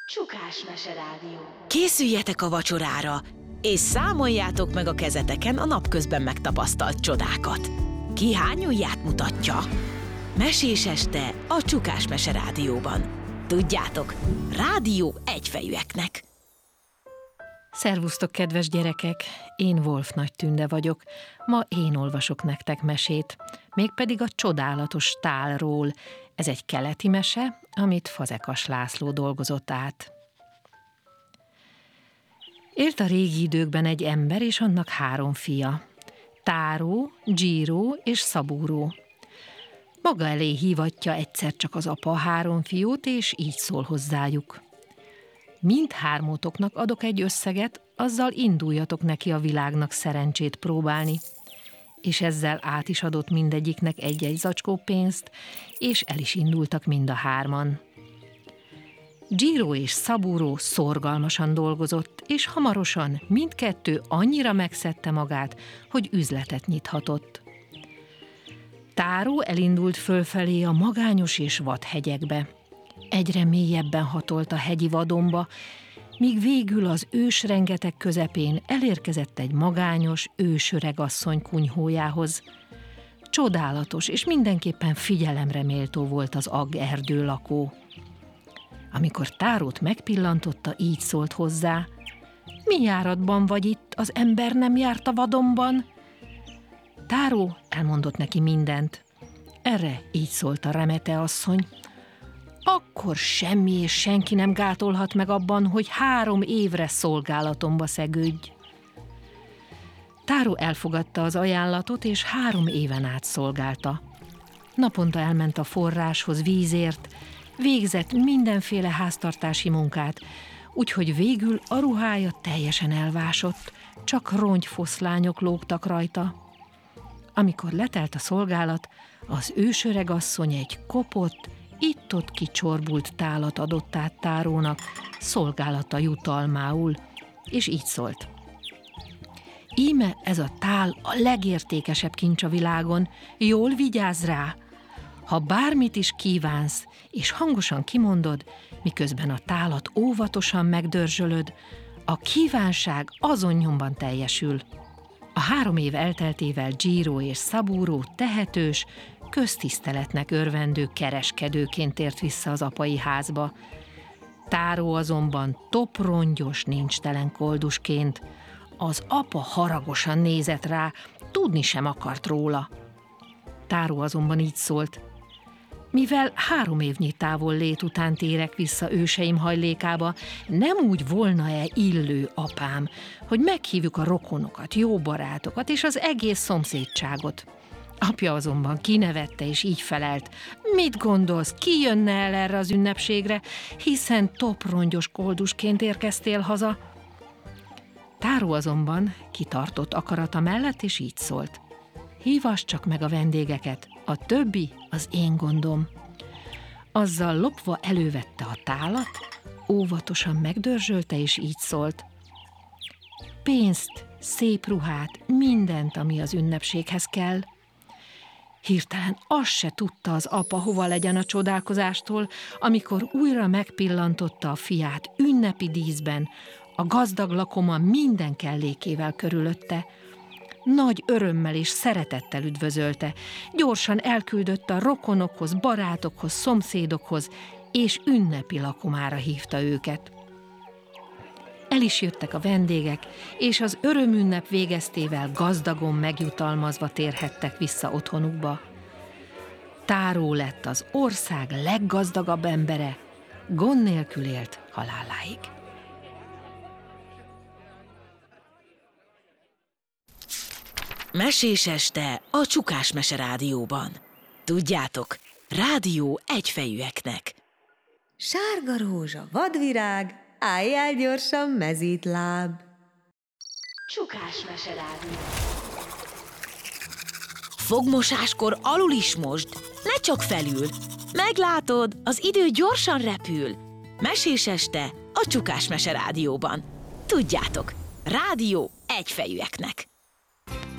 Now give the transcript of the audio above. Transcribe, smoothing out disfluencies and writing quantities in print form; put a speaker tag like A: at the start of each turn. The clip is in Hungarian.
A: Csukás Meserádió.
B: Készüljetek a vacsorára, és számoljátok meg a kezeteken a napközben megtapasztalt csodákat. Ki hány ujját mutatja? Mesés este a Csukás Meserádióban. Tudjátok, rádió egyfejűeknek.
C: Szervusztok, kedves gyerekek! Én Wolf Nagy Tünde vagyok. Ma én olvasok nektek mesét, mégpedig a csodálatos tálról. Ez egy keleti mese, amit Fazekas László dolgozott át. Élt a régi időkben egy ember és annak 3 fia. Táró, Dzsíró és Szabúró. Maga elé hívatja egyszer csak az apa a 3 fiút, és így szól hozzájuk. Mindhármótoknak adok egy összeget, azzal induljatok neki a világnak szerencsét próbálni. És ezzel át is adott mindegyiknek egy-egy zacskó pénzt, és el is indultak mind a 3-an. Dzsíró és Szabúró szorgalmasan dolgozott, és hamarosan mindkettő annyira megszedte magát, hogy üzletet nyithatott. Táró elindult fölfelé a magányos és vad hegyekbe. Egyre mélyebben hatolt a hegyi vadonba, míg végül az ősrengeteg közepén elérkezett egy magányos, ősöregasszony kunyhójához. Csodálatos és mindenképpen figyelemre méltó volt az erdő lakó. Amikor Tárót megpillantotta, így szólt hozzá: "Mi járatban vagy itt, az ember nem járt a vadonban?" Táró elmondott neki mindent. Erre így szólt a remete asszony: "Akkor semmi és senki nem gátolhat meg abban, hogy 3 évre szolgálatomba szegődj." Táró elfogadta az ajánlatot, és 3 éven át szolgálta. Naponta elment a forráshoz vízért, végzett mindenféle háztartási munkát, úgyhogy végül a ruhája teljesen elvásott, csak rongyfoszlányok lógtak rajta. Amikor letelt a szolgálat, az ősöregasszony egy kopott, itt-ott kicsorbult tálat adott át Tárónak szolgálata jutalmául, és így szólt: "Íme ez a tál a legértékesebb kincs a világon, jól vigyázz rá! Ha bármit is kívánsz, és hangosan kimondod, miközben a tálat óvatosan megdörzsölöd, a kívánság azon nyomban teljesül." A 3 év elteltével Dzsíró és Szabúró tehetős, köztiszteletnek örvendő kereskedőként tért vissza az apai házba. Táró azonban toprongyos, nincstelen koldusként. Az apa haragosan nézett rá, tudni sem akart róla. Táró azonban így szólt: "Mivel 3 évnyi távollét után térek vissza őseim hajlékába, nem úgy volna-e illő, apám, hogy meghívjuk a rokonokat, jó barátokat és az egész szomszédságot?" Apja azonban kinevette, és így felelt: "Mit gondolsz, ki jönne el erre az ünnepségre, hiszen toprongyos koldusként érkeztél haza?" Táró azonban kitartott akarata mellett, és így szólt: "Hívass csak meg a vendégeket, a többi az én gondom." Azzal lopva elővette a tálat, óvatosan megdörzsölte, és így szólt: "Pénzt, szép ruhát, mindent, ami az ünnepséghez kell." Hirtelen azt se tudta az apa, hova legyen a csodálkozástól, amikor újra megpillantotta a fiát ünnepi díszben, a gazdag lakoma minden kellékével körülötte. Nagy örömmel és szeretettel üdvözölte, gyorsan elküldötte a rokonokhoz, barátokhoz, szomszédokhoz, és ünnepi lakomára hívta őket. El is jöttek a vendégek, és az örömünnep végeztével gazdagon megjutalmazva térhettek vissza otthonukba. Táró lett az ország leggazdagabb embere, gond nélkül élt haláláig.
B: Mesés este a Csukás Meserádióban. Tudjátok, rádió egyfejűeknek.
D: Sárga rózsa, vadvirág, álljál gyorsan, mezítláb.
A: Csukás Meserádió.
B: Fogmosáskor alul is mosd, ne csak felül. Meglátod, az idő gyorsan repül. Mesés este a Csukás Meserádióban. Tudjátok, rádió egyfejűeknek.